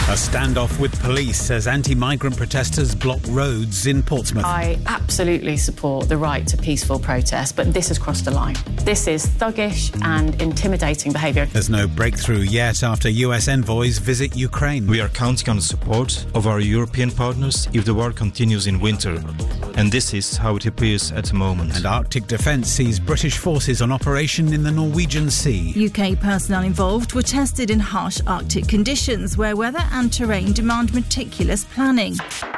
A standoff with police as anti-migrant protesters block roads in Portsmouth. I absolutely support the right to peaceful protest, but this has crossed a line. This is thuggish and intimidating behaviour. There's no breakthrough yet after US envoys visit Ukraine. We are counting on the support of our European partners if the war continues in winter. And this is how it appears at the moment. And Arctic Defence sees British forces on operation in the Norwegian Sea. UK personnel involved were tested in harsh Arctic conditions where weather and terrain demand meticulous planning.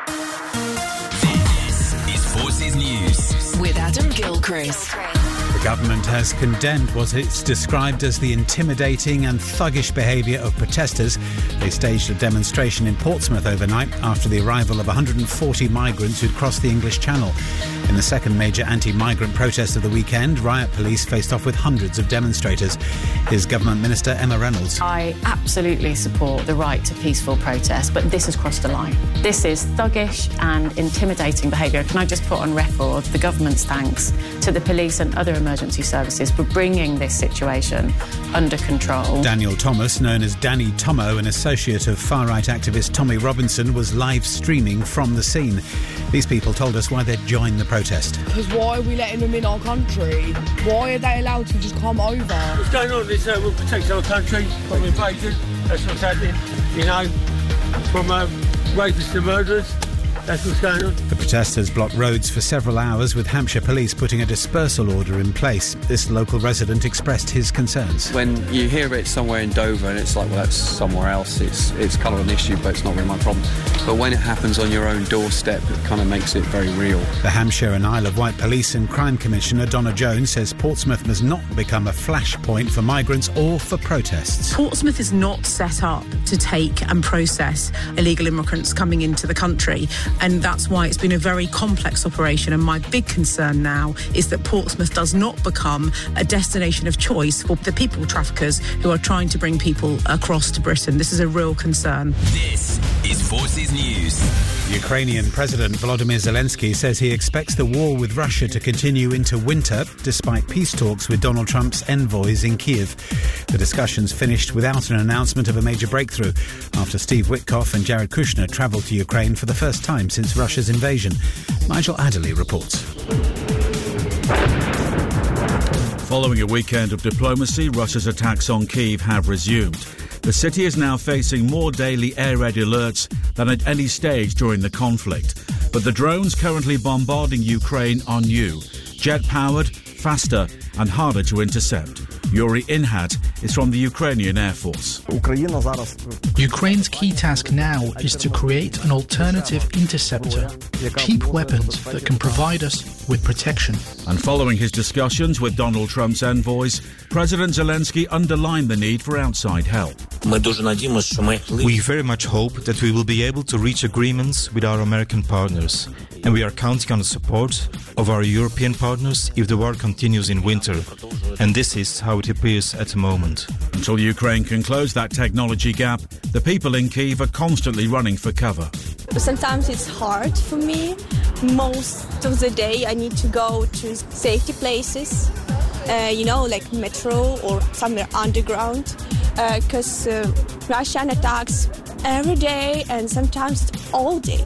This is Forces News with Adam Gilchrist. The government has condemned what it's described as the intimidating and thuggish behaviour of protesters. They staged a demonstration in Portsmouth overnight after the arrival of 140 migrants who'd crossed the English Channel. In the second major anti-migrant protest of the weekend, riot police faced off with hundreds of demonstrators. Here's Government Minister Emma Reynolds. I absolutely support the right to peaceful protest, but this has crossed a line. This is thuggish and intimidating behaviour. Can I just put on record the government's thanks to the police and other emergency services for bringing this situation under control. Daniel Thomas, known as Danny Tomo, an associate of far-right activist Tommy Robinson, was live streaming from the scene. These people told us why they'd joined the protest. Because why are we letting them in our country? Why are they allowed to just come over? What's going on is we'll protect our country from invasion. That's what's happening, you know, from rapists to murderers. That's what's going on. The protesters blocked roads for several hours, with Hampshire Police putting a dispersal order in place. This local resident expressed his concerns. When you hear it somewhere in Dover and it's like, well, that's somewhere else, it's kind of an issue, but it's not really my problem. But when it happens on your own doorstep, it kind of makes it very real. The Hampshire and Isle of Wight Police and Crime Commissioner Donna Jones says Portsmouth must not become a flashpoint for migrants or for protests. Portsmouth is not set up to take and process illegal immigrants coming into the country. And that's why it's been a very complex operation. And my big concern now is that Portsmouth does not become a destination of choice for the people traffickers who are trying to bring people across to Britain. This is a real concern. This is Forces News. Ukrainian President Volodymyr Zelensky says he expects the war with Russia to continue into winter, despite peace talks with Donald Trump's envoys in Kiev. The discussions finished without an announcement of a major breakthrough after Steve Witkoff and Jared Kushner travelled to Ukraine for the first time since Russia's invasion. Nigel Adderley reports. Following a weekend of diplomacy, Russia's attacks on Kyiv have resumed. The city is now facing more daily air raid alerts than at any stage during the conflict. But the drones currently bombarding Ukraine are new, jet-powered, faster and harder to intercept. Yuri Inhat is from the Ukrainian Air Force. Ukraine's key task now is to create an alternative interceptor, cheap weapons that can provide us with protection. And following his discussions with Donald Trump's envoys, President Zelensky underlined the need for outside help. We very much hope that we will be able to reach agreements with our American partners, and we are counting on the support of our European partners if the war continues in winter. And this is how it appears at the moment. Until Ukraine can close that technology gap, the people in Kyiv are constantly running for cover. Sometimes it's hard for me. Most of the day I need to go to safety places, like metro or somewhere underground, because Russian attacks every day and sometimes all day.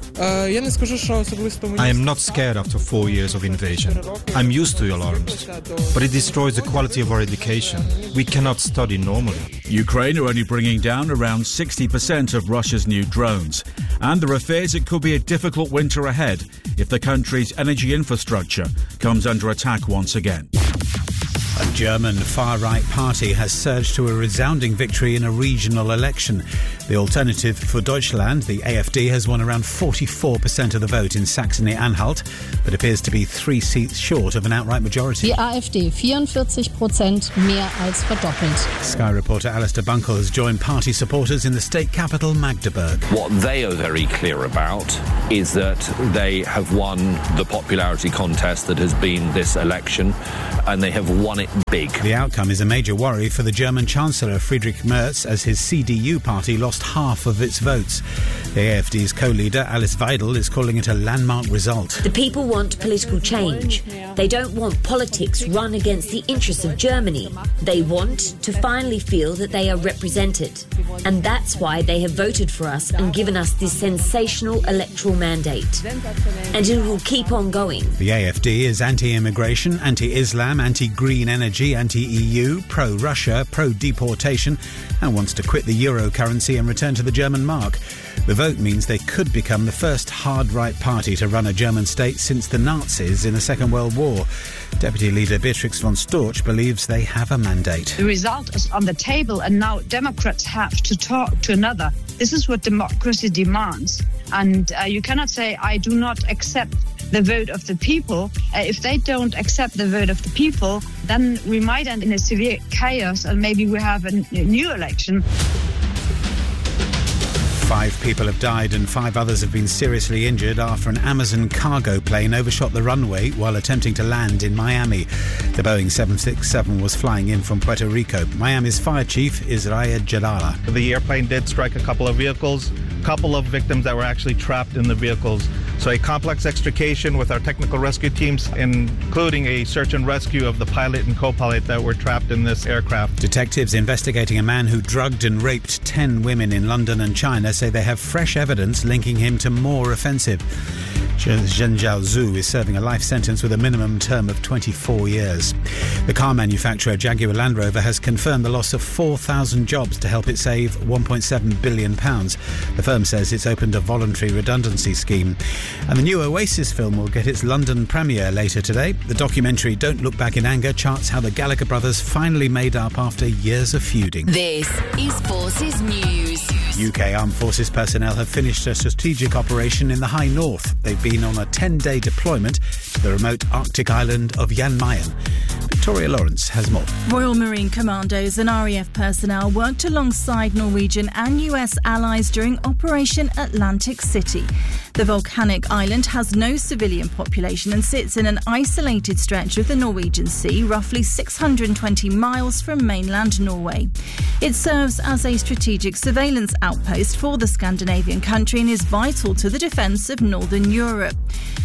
I am not scared after 4 years of invasion. I'm used to alarms, but it destroys the quality of our education. We cannot study normally. Ukraine are only bringing down around 60% of Russia's new drones, and there are fears it could be a difficult winter ahead if the country's energy infrastructure comes under attack once again. A German far-right party has surged to a resounding victory in a regional election. The Alternative for Deutschland, the AfD, has won around 44% of the vote in Saxony-Anhalt, but appears to be 3 seats short of an outright majority. Die AfD 44%, mehr als verdoppelt. Sky reporter Alistair Bunkle has joined party supporters in the state capital, Magdeburg. What they are very clear about is that they have won the popularity contest that has been this election, and they have won it it big. The outcome is a major worry for the German Chancellor Friedrich Merz, as his CDU party lost half of its votes. The AfD's co-leader Alice Weidel is calling it a landmark result. The people want political change. They don't want politics run against the interests of Germany. They want to finally feel that they are represented. And that's why they have voted for us and given us this sensational electoral mandate. And it will keep on going. The AfD is anti-immigration, anti-Islam, anti-green energy, anti-EU, pro-Russia, pro-deportation, and wants to quit the euro currency and return to the German mark. The vote means they could become the first hard-right party to run a German state since the Nazis in the Second World War. Deputy Leader Beatrix von Storch believes they have a mandate. The result is on the table, and now Democrats have to talk to another. This is what democracy demands. And you cannot say, I do not accept the vote of the people. If they don't accept the vote of the people, then we might end in a severe chaos, and maybe we have a new election. 5 people have died and 5 others have been seriously injured after an Amazon cargo plane overshot the runway while attempting to land in Miami. The Boeing 767 was flying in from Puerto Rico. Miami's fire chief is Rayed Jalala. The airplane did strike a couple of vehicles, a couple of victims that were actually trapped in the vehicles. So a complex extrication with our technical rescue teams, including a search and rescue of the pilot and co-pilot that were trapped in this aircraft. Detectives investigating a man who drugged and raped 10 women in London and China say they have fresh evidence linking him to more offensive. Zhenjiao Zhu is serving a life sentence with a minimum term of 24 years. The car manufacturer Jaguar Land Rover has confirmed the loss of 4,000 jobs to help it save £1.7 billion. The firm says it's opened a voluntary redundancy scheme. And the new Oasis film will get its London premiere later today. The documentary Don't Look Back in Anger charts how the Gallagher brothers finally made up after years of feuding. This is Forces News. UK Armed Forces personnel have finished a strategic operation in the High North. They've been on a 10-day deployment to the remote Arctic island of Jan Mayen. Victoria Lawrence has more. Royal Marine Commandos and RAF personnel worked alongside Norwegian and US allies during Operation Atlantic City. The volcanic island has no civilian population and sits in an isolated stretch of the Norwegian Sea, roughly 620 miles from mainland Norway. It serves as a strategic surveillance outpost for the Scandinavian country and is vital to the defence of northern Europe.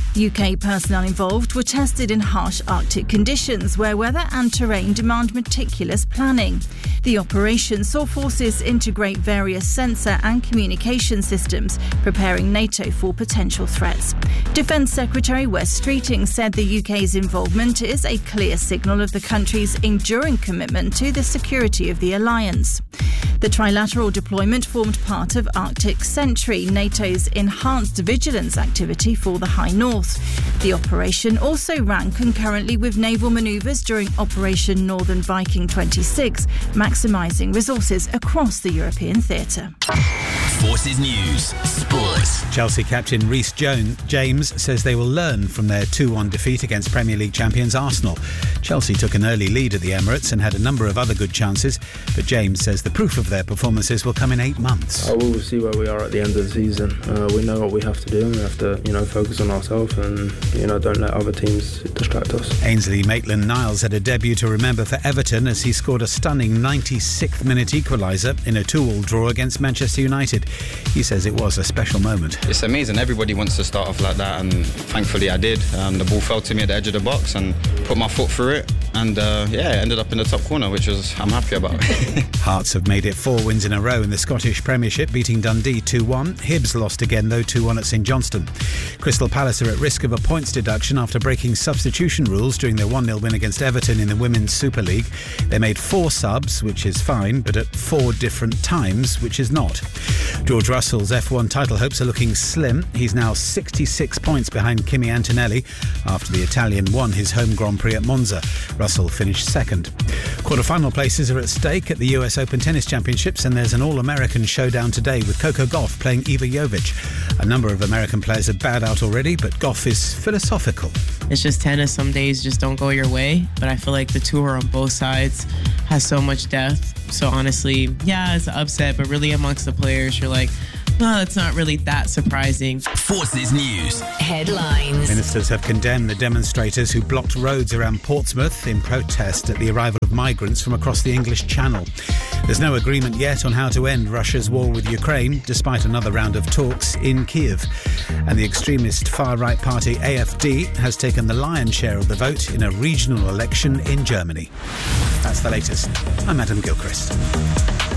UK personnel involved were tested in harsh Arctic conditions where weather and terrain demand meticulous planning. The operation saw forces integrate various sensor and communication systems, preparing NATO for potential threats. Defence Secretary Wes Streeting said the UK's involvement is a clear signal of the country's enduring commitment to the security of the alliance. The trilateral deployment formed part of Arctic Sentry, NATO's enhanced vigilance activity for the High North. The operation also ran concurrently with naval manoeuvres during Operation Northern Viking 26, maximising resources across the European theatre. Forces News Sports. Chelsea captain Reece James says they will learn from their 2-1 defeat against Premier League champions Arsenal. Chelsea took an early lead at the Emirates and had a number of other good chances, but James says the proof of their performances will come in 8 months. We'll see where we are at the end of the season. We know what we have to do. We have to, focus on ourselves and, don't let other teams distract us. Ainsley Maitland-Niles had a debut to remember for Everton as he scored a stunning 96th minute equaliser in a 2-2 draw against Manchester United. He says it was a special moment. It's amazing. Everybody wants to start off like that, and thankfully I did. The ball fell to me at the edge of the box and put my foot through it, and ended up in the top corner, which I'm happy about. Hearts have made it 4 wins in a row in the Scottish Premiership, beating Dundee 2-1. Hibs lost again, though, 2-1 at St Johnstone. Crystal Palace are at risk of a points deduction after breaking substitution rules during their 1-0 win against Everton in the Women's Super League. They made 4 subs, which is fine, but at 4 different times, which is not. George Russell's F1 title hopes are looking slim. He's now 66 points behind Kimi Antonelli after the Italian won his home Grand Prix at Monza. Russell finished second. Quarter-final places are at stake at the US Open Tennis Championships, and there's an all-American showdown today with Coco Gauff playing Iva Jovic. A number of American players have bowed out already, but Gauff is philosophical. It's just tennis. Some days just don't go your way, but I feel like the tour on both sides has so much depth. So honestly, yeah, it's an upset, but really amongst the players, you're like, Well, it's not really that surprising. Forces News. Headlines. Ministers have condemned the demonstrators who blocked roads around Portsmouth in protest at the arrival of migrants from across the English Channel. There's no agreement yet on how to end Russia's war with Ukraine, despite another round of talks in Kiev. And the extremist far-right party AfD has taken the lion's share of the vote in a regional election in Germany. That's the latest. I'm Adam Gilchrist.